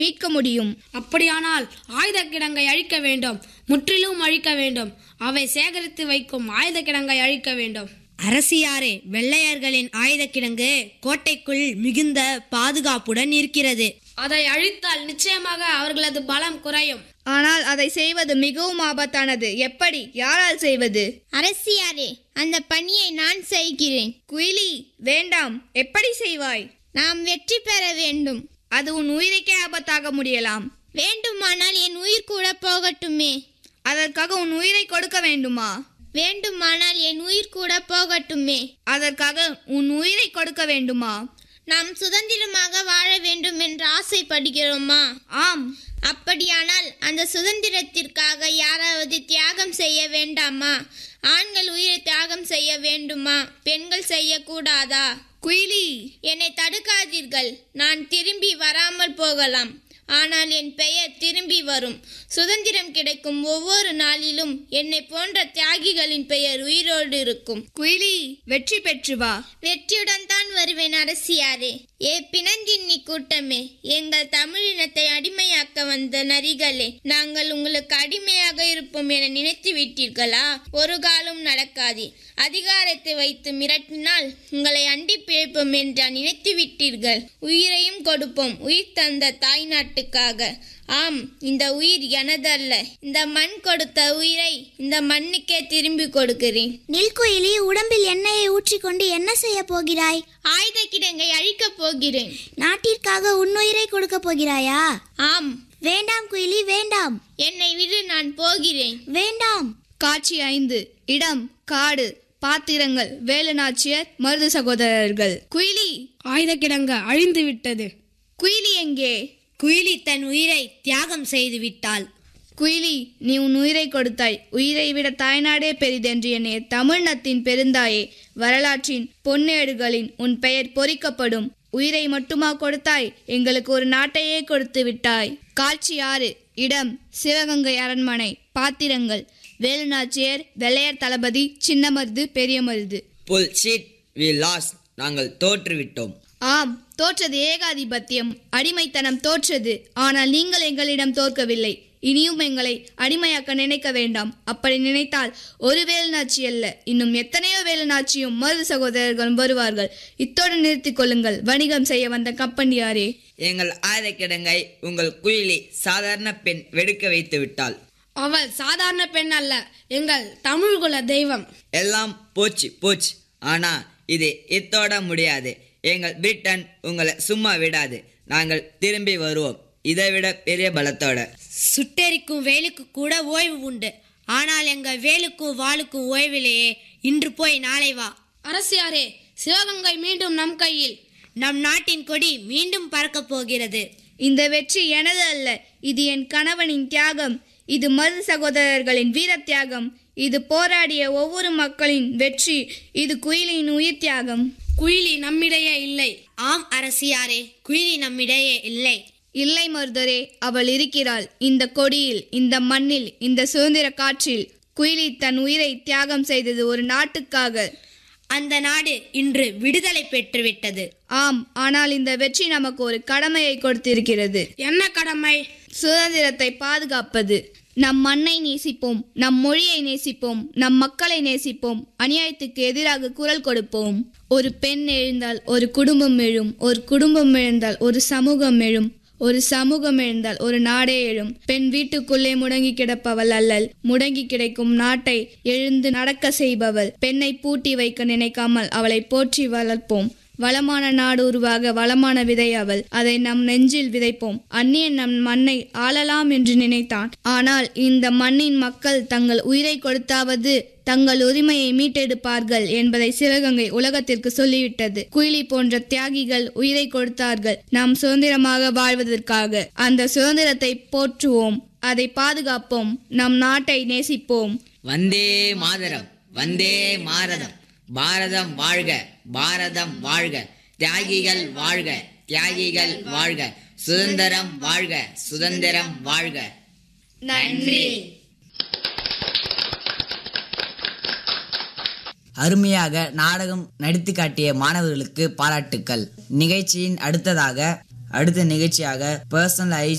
மீட்க முடியும். அப்படியானால் ஆயுத கிடங்கை அழிக்க வேண்டும், முற்றிலும் அழிக்க வேண்டும். அவை சேகரித்து வைக்கும் ஆயுத கிடங்கை அழிக்க வேண்டும். அரசியாரே, வெள்ளையர்களின் ஆயுத கிடங்கு கோட்டைக்குள் மிகுந்த பாதுகாப்புடன் இருக்கிறது. அதை அழித்தால் நிச்சயமாக அவர்களது பலம் குறையும். ஆனால் அதை செய்வது மிகவும் ஆபத்தானது. எப்படி, யாரால் செய்வது? அரசியாரே, அந்த பணியை நான் செய்கிறேன். குயிலி, வேண்டாம். எப்படி செய்வாய்? நாம் வெற்றி பெற வேண்டும். அது உன் உயிரைக்கே ஆபத்தாக முடியலாம். வேண்டுமானால் என் உயிர் கூட போகட்டுமே. அதற்காக உன் உயிரை கொடுக்க வேண்டுமா? வேண்டுமானால் என் உயிர் கூட போகட்டுமே. அதற்காக உன் உயிரை கொடுக்க வேண்டுமா? நாம் சுதந்திரமாக வாழ வேண்டும் என்று ஆசைப்படுகிறோமா? ஆம். அப்படியானால் அந்த சுதந்திரத்திற்காக யாராவது தியாகம் செய்ய வேண்டாமா? ஆண்கள் உயிரை தியாகம் செய்ய வேண்டுமா? பெண்கள் செய்யக்கூடாதா? குயிலி, என்னை தடுக்காதீர்கள். நான் திரும்பி வராமல் போகலாம், ஆனால் என் பெயர் திரும்பி வரும். சுதந்திரம் கிடைக்கும் ஒவ்வொரு நாளிலும் என்னை போன்ற தியாகிகளின் பெயர் உயிரோடு இருக்கும். குயிலி, வெற்றி பெற்று வா. வெற்றியுடன் தான் வருவேன் அரசியாரே. ஏ பிணந்தின்னி கூட்டமே, எங்கள் தமிழினத்தை அடிமையாக்க வந்த நரிகளே, நாங்கள் உங்களுக்கு அடிமையாக இருப்போம் என நினைத்து விட்டீர்களா? ஒரு காலம் நடக்காது. அதிகாரத்தை வைத்து மிரட்டினால் உங்களை அண்டி பிழைப்போம் என்று நினைத்து விட்டீர்கள். உயிரையும் கொடுப்போம், உயிர் தந்த தாய் நாட்டுக்காக. ஆம், இந்த உயிர் எனதல்ல. இந்த மண் கொடுத்த உயிரை இந்த மண்ணுக்கே திரும்பி கொடுக்கிறேன். நெல்குயிலி, உடம்பில் எண்ணெயை ஊற்றிக்கொண்டு என்ன செய்ய போகிறாய்? ஆயுத கிடங்கை அழிக்கப் போகிறேன். நாட்டிற்காக உன்னுயிரை கொடுக்க போகிறாயா? ஆம். வேண்டாம் குயிலி, வேண்டாம். என்னை விடு, நான் போகிறேன். வேண்டாம். காட்சி 5. இடம் காடு. பாத்திரங்கள் வேலு நாச்சியார், மருது சகோதரர்கள். குயிலி, ஆயுத கிடங்கு அழிந்து விட்டது. குயிலி எங்கே? குயிலி தன் உயிரை தியாகம் செய்து விட்டாள். குயிலி, நீ உன் உயிரை கொடுத்தாய். உயிரை விட தாய்நாடே பெரிதென்று எண்ணிய தமிழ்நாட்டின் பெருந்தாயே, வரலாற்றின் பொன்னேடுகளின் உன் பெயர் பொறிக்கப்படும். உயிரை மட்டுமா கொடுத்தாய், எங்களுக்கு ஒரு நாட்டையே கொடுத்து விட்டாய். காட்சி 6. இடம் சிவகங்கை அரண்மனை. பாத்திரங்கள் வேலு நாச்சியார், வெள்ளையர் தளபதி, சின்ன மருது, பெரிய மருது. Bullshit, we lost. நாங்கள் தோற்றுவிட்டோம். ஆம், தோற்றது ஏகாதிபத்தியம், அடிமைத்தனம் தோற்றது. ஆனால் நீங்கள் எங்களிடம் தோற்கவில்லை. இனியும் எங்களை அடிமையாக்க நினைக்க வேண்டாம். அப்படி நினைத்தால் ஒரு வேலுநாச்சி அல்ல, இன்னும் எத்தனையோ வேலுநாச்சியும் மருது சகோதரர்களும் வருவார்கள். இத்தோடு நிறுத்திக் கொள்ளுங்கள். வணிகம் செய்ய வந்த கப்பண்டியாரே, எங்கள் ஆயுத கிடங்கை உங்கள் குயிலி சாதாரண பெண் வெடுக்க வைத்து விட்டாள். அவள் சாதாரண பெண் அல்ல, எங்கள் தமிழ்குல தெய்வம். எல்லாம் போச்சு போச்சு. ஆனா இது இத்தோட முடியாது. எங்கள் பிரிட்டன் உங்களை சும்மா விடாது. நாங்கள் திரும்பி வருவோம், இதைவிட பெரிய பலத்தோட. சுட்டெரிக்கும் வேலுக்கு கூட ஓய்வு உண்டு. ஆனால் எங்க வேலுக்கும் வாளுக்கும் ஓய்விலேயே. இன்று போய் நாளை வா. அரசியாரே, சிவகங்கை மீண்டும் நம் கையில். நம் நாட்டின் கொடி மீண்டும் பறக்கப் போகிறது. இந்த வெற்றி எனது அல்ல, இது என் கணவனின் தியாகம். இது மருது சகோதரர்களின் வீர தியாகம். இது போராடிய ஒவ்வொரு மக்களின் வெற்றி. இது குயிலின் உயிர் தியாகம். குயிலி நம்மிடையே இல்லை. ஆம் அரசியாரே, குயிலி நம்மிடையே இல்லை. இல்லை மருதரே, அவள் இருக்கிறாள். இந்த கொடியில், இந்த மண்ணில், இந்த சுதந்திர காற்றில். குயிலி தன் உயிரை தியாகம் செய்தது ஒரு நாட்டுக்காக. அந்த நாடு இன்று விடுதலை பெற்றுவிட்டது. ஆம், ஆனால் இந்த வெற்றி நமக்கு ஒரு கடமையை கொடுத்திருக்கிறது. என்ன கடமை? சுதந்திரத்தை பாதுகாப்பது. நம் மண்ணை நேசிப்போம், நம் மொழியை நேசிப்போம், நம் மக்களை நேசிப்போம். அநியாயத்துக்கு எதிராக குரல் கொடுப்போம். ஒரு பெண் எழுந்தால் ஒரு குடும்பம் எழும், ஒரு குடும்பம் எழுந்தால் ஒரு சமூகம் எழும், ஒரு சமூகம் எழுந்தால் ஒரு நாடே எழும். பெண் வீட்டுக்குள்ளே முடங்கி கிடப்பவள் அல்லல், முடங்கி கிடைக்கும் நாட்டை எழுந்து நடக்க செய்பவள். பெண்ணை பூட்டி வைக்க நினைக்காமல் அவளை போற்றி வளர்ப்போம். வளமான நாடு உருவாக வளமான விதை அவள். அதை நம் நெஞ்சில் விதைப்போம். அந்நியன் நம் மண்ணை ஆளலாம் என்று நினைத்தான். ஆனால் இந்த மண்ணின் மக்கள் தங்கள் உயிரை கொடுத்தாவது தங்கள் உரிமையை மீட்டெடுப்பார்கள் என்பதை சிவகங்கை உலகத்திற்கு சொல்லிவிட்டது. குயிலி போன்ற தியாகிகள் உயிரை கொடுத்தார்கள் நாம் சுதந்திரமாக வாழ்வதற்காக. அந்த சுதந்திரத்தை போற்றுவோம், அதை பாதுகாப்போம், நம் நாட்டை நேசிப்போம். வந்தே மாதரம், வந்தே மாரதம். பாரதம் வாழ்க, பாரதம் வாழ்க. தியாகிகள் வாழ்க, தியாகிகள் வாழ்க. சுதந்திரம் வாழ்க, சுதந்திரம் வாழ்க. நன்றி. அருமையாக நாடகம் நடித்து காட்டிய மாணவர்களுக்கு பாராட்டுக்கள். நிகழ்ச்சியின் அடுத்ததாக அடுத்த நிகழ்ச்சியாக பர்சனல்